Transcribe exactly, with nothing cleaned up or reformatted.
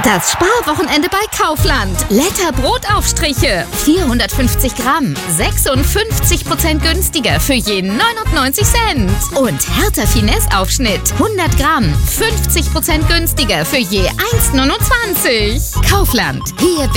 Das Sparwochenende bei Kaufland. Letter Brotaufstriche. vierhundertfünfzig Gramm. sechsundfünfzig Prozent günstiger für je neunundneunzig Cent. Und Hertha Finesse Aufschnitt. hundert Gramm. fünfzig Prozent günstiger für je eins neunundzwanzig. Kaufland. Hier